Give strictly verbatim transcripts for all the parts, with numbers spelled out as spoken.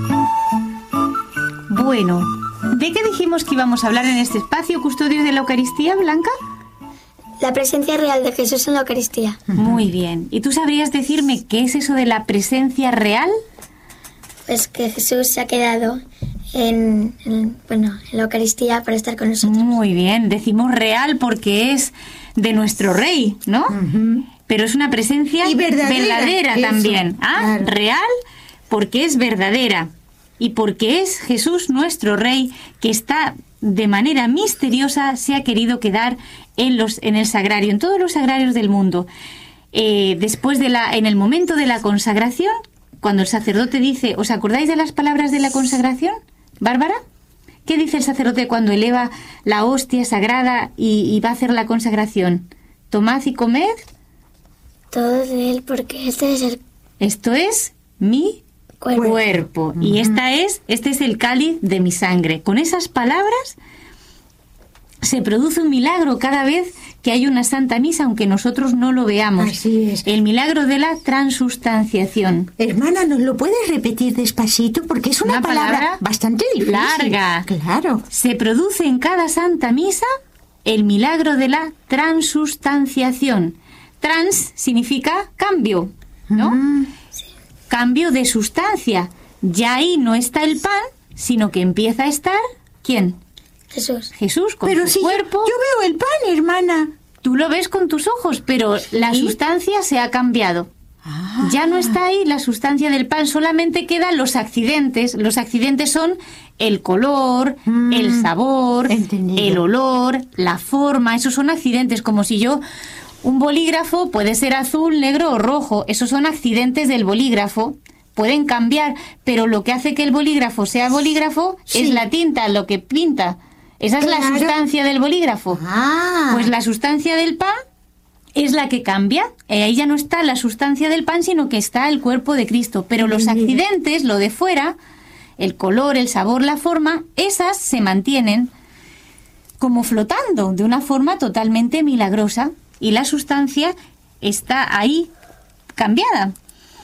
Bueno, ¿de qué dijimos que íbamos a hablar en este espacio, Custodios de la Eucaristía, Blanca? La presencia real de Jesús en la Eucaristía. Muy bien. ¿Y tú sabrías decirme qué es eso de la presencia real? Pues que Jesús se ha quedado en, en, bueno, en la Eucaristía para estar con nosotros. Muy bien. Decimos real porque es de nuestro Rey, ¿no? Uh-huh. Pero es una presencia y verdadera, verdadera también. Ah, claro. Real porque es verdadera. Y porque es Jesús nuestro Rey que está de manera misteriosa, se ha querido quedar en, los, en el sagrario, en todos los sagrarios del mundo. Eh, después de la, en el momento de la consagración, cuando el sacerdote dice, ¿os acordáis de las palabras de la consagración, Bárbara? ¿Qué dice el sacerdote cuando eleva la hostia sagrada y, y va a hacer la consagración? Tomad y comed. Todo de él, porque este es el... Esto es mi cuerpo. cuerpo. Uh-huh. Y esta es, este es el cáliz de mi sangre. Con esas palabras se produce un milagro cada vez que hay una Santa Misa, aunque nosotros no lo veamos. Así es. El milagro de la transustanciación. Hermana, ¿nos lo puedes repetir despacito? Porque es una, una palabra, palabra bastante difícil. Larga. Claro. Se produce en cada Santa Misa el milagro de la transustanciación. Trans significa cambio, ¿no? Mm. Cambio de sustancia. Ya ahí no está el pan, sino que empieza a estar, ¿quién? Jesús. Jesús con pero su si cuerpo. Yo, yo veo el pan, hermana. Tú lo ves con tus ojos, pero ¿sí? La sustancia se ha cambiado. Ah. Ya no está ahí la sustancia del pan, solamente quedan los accidentes. Los accidentes son el color, mm. el sabor, Entendido. El olor, la forma. Esos son accidentes, como si yo... Un bolígrafo puede ser azul, negro o rojo. Esos son accidentes del bolígrafo. Pueden cambiar, pero lo que hace que el bolígrafo sea bolígrafo sí. es la tinta, lo que pinta. Esa es claro. la sustancia del bolígrafo. Ah. Pues la sustancia del pan es la que cambia. Eh, ahí ya no está la sustancia del pan, sino que está el cuerpo de Cristo. Pero los accidentes, lo de fuera, el color, el sabor, la forma, esas se mantienen como flotando de una forma totalmente milagrosa. Y la sustancia está ahí cambiada.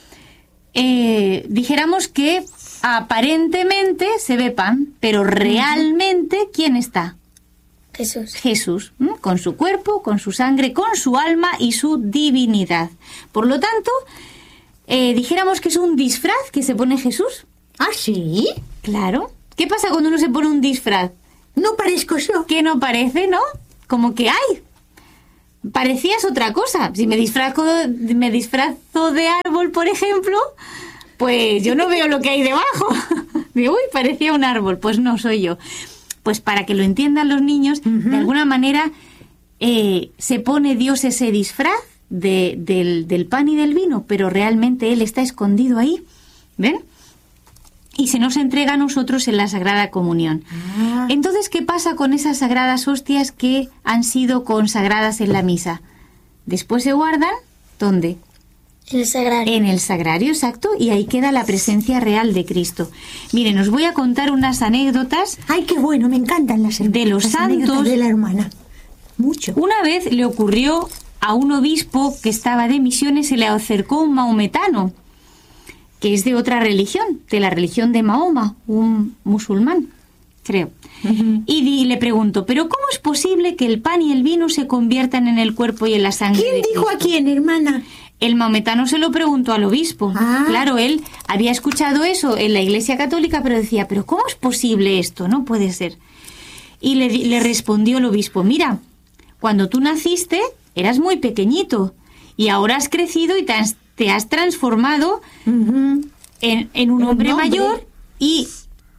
Eh, dijéramos que aparentemente se ve pan, pero realmente ¿quién está? Jesús. Jesús, ¿m? Con su cuerpo, con su sangre, con su alma y su divinidad. Por lo tanto, eh, dijéramos que es un disfraz que se pone Jesús. ¿Ah, sí? Claro. ¿Qué pasa cuando uno se pone un disfraz? No parezco yo. Que no parece, ¿no? Como que hay. Parecías otra cosa. Si me disfrazo, me disfrazo de árbol, por ejemplo, pues yo no veo lo que hay debajo. Digo, uy, parecía un árbol. Pues no soy yo. Pues para que lo entiendan los niños, uh-huh. de alguna manera eh, se pone Dios ese disfraz de, del, del pan y del vino, pero realmente Él está escondido ahí. ¿Ven? Y se nos entrega a nosotros en la Sagrada Comunión. Ah. Entonces, ¿qué pasa con esas sagradas hostias que han sido consagradas en la misa? Después se guardan, ¿dónde? En el sagrario. En el sagrario, exacto, y ahí queda la presencia real de Cristo. Miren, os voy a contar unas anécdotas. ¡Ay, qué bueno! Me encantan las de los las santos de la hermana. Mucho. Una vez le ocurrió a un obispo que estaba de misiones, se le acercó un maometano, que es de otra religión, de la religión de Mahoma, un musulmán, creo. Uh-huh. Y, y le pregunto, ¿pero cómo es posible que el pan y el vino se conviertan en el cuerpo y en la sangre ¿Quién de Cristo? dijo a quién, hermana? El maometano se lo preguntó al obispo. Ah. Claro, él había escuchado eso en la Iglesia Católica, pero decía, ¿pero cómo es posible esto? No puede ser. Y le, le respondió el obispo, mira, cuando tú naciste eras muy pequeñito y ahora has crecido y te has te has transformado uh-huh. en, en un hombre, hombre mayor y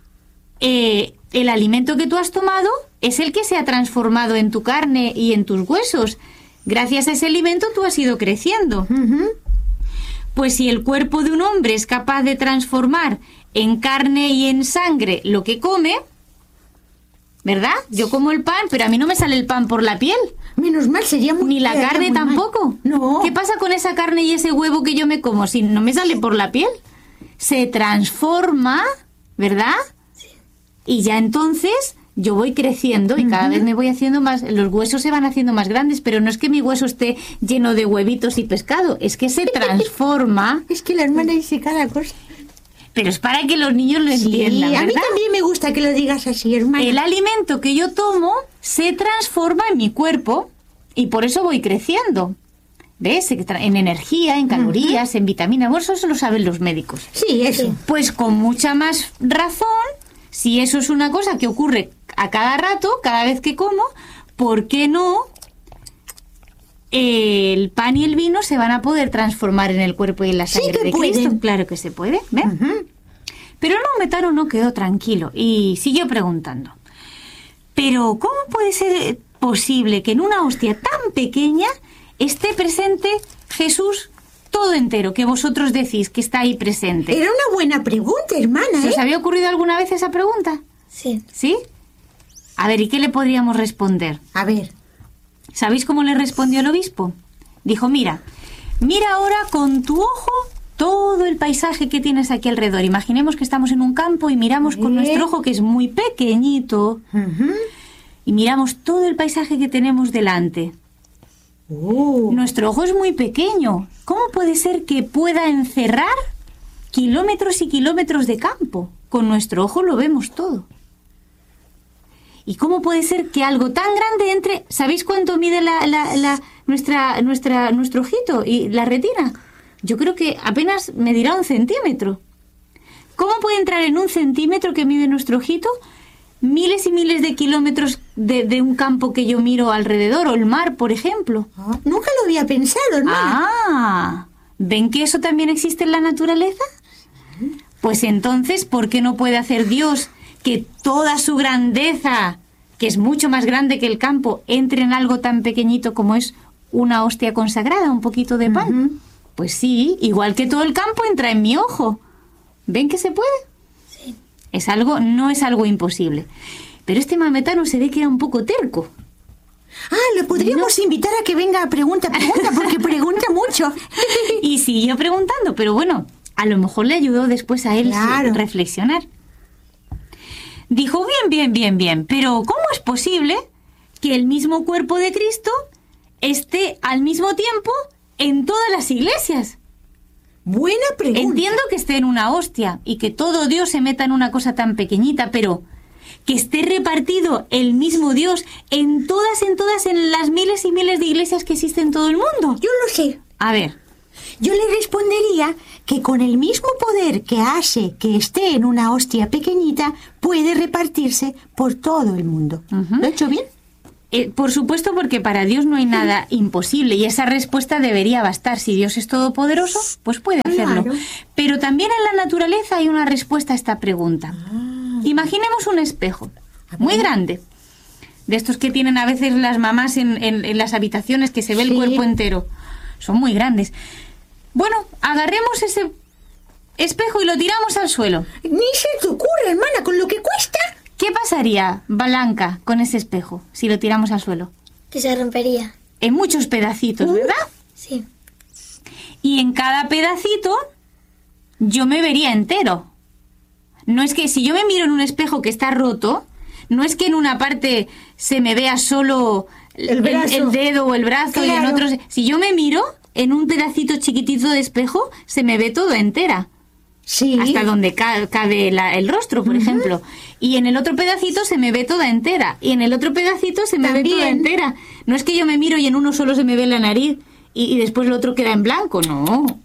eh, el alimento que tú has tomado es el que se ha transformado en tu carne y en tus huesos. Gracias a ese alimento tú has ido creciendo. Uh-huh. Pues si el cuerpo de un hombre es capaz de transformar en carne y en sangre lo que come, ¿verdad? Yo como el pan, pero a mí no me sale el pan por la piel. Menos mal, sería muy... Ni la carne tampoco. Mal. No. ¿Qué pasa con esa carne y ese huevo que yo me como si no me sale por la piel? Se transforma, ¿verdad? Sí. Y ya entonces yo voy creciendo y uh-huh. cada vez me voy haciendo más... Los huesos se van haciendo más grandes, pero no es que mi hueso esté lleno de huevitos y pescado, es que se transforma. Es que la hermana dice cada cosa. pero es para que los niños lo entiendan, Sí, a mí ¿verdad? también me gusta que lo digas así, hermana. El alimento que yo tomo se transforma en mi cuerpo y por eso voy creciendo. ¿Ves? En energía, en calorías, uh-huh. en vitaminas. Bueno, eso lo saben los médicos. Sí, eso. Pues con mucha más razón, si eso es una cosa que ocurre a cada rato, cada vez que como, ¿por qué no el pan y el vino se van a poder transformar en el cuerpo y en la sangre sí que de Cristo? pueden. Claro que se puede, ¿ves? Uh-huh. Pero el maometano no quedó tranquilo y siguió preguntando. Pero, ¿cómo puede ser posible que en una hostia tan pequeña esté presente Jesús todo entero, que vosotros decís que está ahí presente? Era una buena pregunta, hermana, ¿Se ¿eh? os había ocurrido alguna vez esa pregunta? Sí. ¿Sí? A ver, ¿y qué le podríamos responder? A ver. ¿Sabéis cómo le respondió el obispo? Dijo, mira, mira ahora con tu ojo todo el paisaje que tienes aquí alrededor. Imaginemos que estamos en un campo y miramos con ¿Eh? nuestro ojo, que es muy pequeñito, Uh-huh. y miramos todo el paisaje que tenemos delante. Uh. Nuestro ojo es muy pequeño. ¿Cómo puede ser que pueda encerrar kilómetros y kilómetros de campo? Con nuestro ojo lo vemos todo. ¿Y cómo puede ser que algo tan grande entre... ¿Sabéis cuánto mide la, la, la, nuestra, nuestra, nuestro ojito y la retina? Yo creo que apenas medirá un centímetro. ¿Cómo puede entrar en un centímetro que mide nuestro ojito miles y miles de kilómetros de, de un campo que yo miro alrededor, o el mar, por ejemplo? Ah, nunca lo había pensado, hermana. Ah, ¿ven que eso también existe en la naturaleza? Pues entonces, ¿por qué no puede hacer Dios que toda su grandeza, que es mucho más grande que el campo, entre en algo tan pequeñito como es una hostia consagrada, un poquito de pan? Uh-huh. Pues sí, igual que todo el campo entra en mi ojo. ¿Ven que se puede? Sí. Es algo, no es algo imposible. Pero este maometano se ve que era un poco terco. Ah, le podríamos no. invitar a que venga a pregunta, pregunta, porque pregunta mucho. Y siguió preguntando, pero bueno, a lo mejor le ayudó después a él claro. reflexionar. Dijo, bien, bien, bien, bien, pero ¿cómo es posible que el mismo cuerpo de Cristo esté al mismo tiempo en todas las iglesias? Buena pregunta. Entiendo que esté en una hostia y que todo Dios se meta en una cosa tan pequeñita, pero que esté repartido el mismo Dios en todas, en todas, en las miles y miles de iglesias que existen en todo el mundo. Yo lo sé. A ver. Yo le respondería que con el mismo poder que hace que esté en una hostia pequeñita, puede repartirse por todo el mundo. Uh-huh. ¿Lo he hecho bien? Eh, por supuesto, porque para Dios no hay nada imposible y esa respuesta debería bastar. Si Dios es todopoderoso, pues puede hacerlo. Claro. Pero también en la naturaleza hay una respuesta a esta pregunta. Ah. Imaginemos un espejo muy grande, de estos que tienen a veces las mamás en, en, en las habitaciones, que se ve sí. el cuerpo entero. Son muy grandes. Bueno, agarremos ese espejo y lo tiramos al suelo. Ni se te ocurre, hermana, con lo que cuesta. ¿Qué pasaría, Blanca, con ese espejo si lo tiramos al suelo? Que se rompería. En muchos pedacitos, ¿verdad? Sí. Y en cada pedacito yo me vería entero. No es que si yo me miro en un espejo que está roto, no es que en una parte se me vea solo el, el, el dedo o el brazo, claro. Y en otros... Si yo me miro en un pedacito chiquitito de espejo, se me ve todo entera. Sí. Hasta donde ca- cabe la, el rostro, por uh-huh. ejemplo. Y en el otro pedacito se me ve toda entera. Y en el otro pedacito se me También. ve toda entera. No es que yo me miro y en uno solo se me ve la nariz y, y después el otro queda en blanco. No.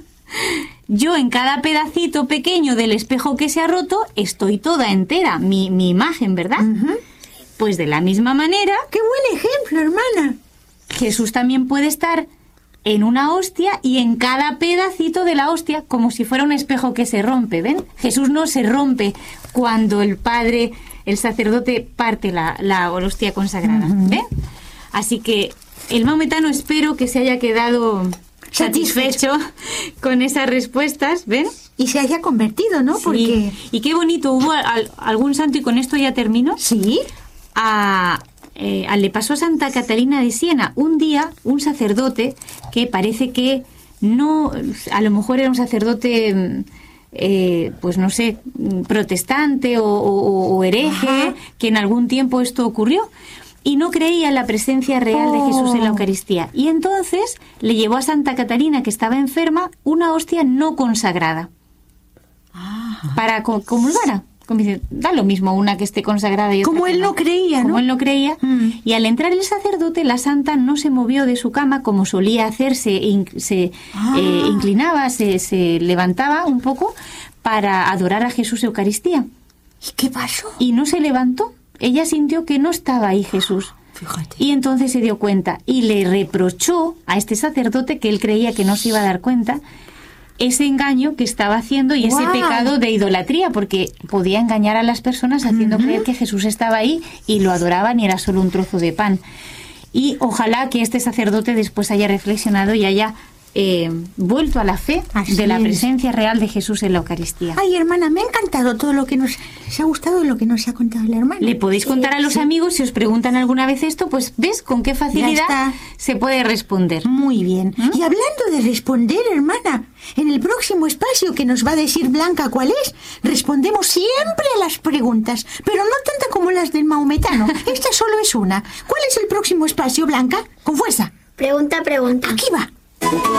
Yo en cada pedacito pequeño del espejo que se ha roto estoy toda entera. Mi, mi imagen, ¿verdad? Uh-huh. Pues de la misma manera... ¡Qué buen ejemplo, hermana! Jesús también puede estar en una hostia y en cada pedacito de la hostia, como si fuera un espejo que se rompe, ¿ven? Jesús no se rompe cuando el padre, el sacerdote, parte la, la hostia consagrada, uh-huh. ¿ven? Así que el maometano espero que se haya quedado satisfecho, satisfecho con esas respuestas, ¿ven? Y se haya convertido, ¿no? Sí. Porque... Y qué bonito, hubo al, algún santo, y con esto ya termino. Sí. A... Eh, le pasó a Santa Catalina de Siena un día un sacerdote que parece que no, a lo mejor era un sacerdote eh, pues no sé, protestante o, o, o hereje. Ajá. Que en algún tiempo esto ocurrió y no creía en la presencia real oh. de Jesús en la Eucaristía, y entonces le llevó a Santa Catalina, que estaba enferma, una hostia no consagrada. Ah. para co- comulgar. Como dice, da lo mismo una que esté consagrada y otra Como que él no creía, Como ¿no? él no creía. Mm. Y al entrar el sacerdote, la santa no se movió de su cama como solía hacer, se, in- se Ah. eh, inclinaba, se, se levantaba un poco para adorar a Jesús Eucaristía. ¿Y qué pasó? Y no se levantó. Ella sintió que no estaba ahí Jesús. Fíjate. Y entonces se dio cuenta y le reprochó a este sacerdote, que él creía que no se iba a dar cuenta, ese engaño que estaba haciendo y ese ¡Guau! pecado de idolatría, porque podía engañar a las personas haciendo creer que Jesús estaba ahí y lo adoraban y era solo un trozo de pan. Y ojalá que este sacerdote después haya reflexionado y haya eh, vuelto a la fe Así de la es. presencia real de Jesús en la Eucaristía. Ay, hermana, me ha encantado todo lo que nos... ¿Se ha gustado lo que nos ha contado la hermana? Le podéis contar a los Sí. amigos, si os preguntan alguna vez esto, pues ves con qué facilidad está. se puede responder. Muy bien. ¿Mm? Y hablando de responder, hermana, en el próximo espacio que nos va a decir Blanca cuál es, respondemos siempre a las preguntas, pero no tanta como las del maometano. Esta solo es una. ¿Cuál es el próximo espacio, Blanca? Con fuerza. Pregunta, pregunta. Aquí va.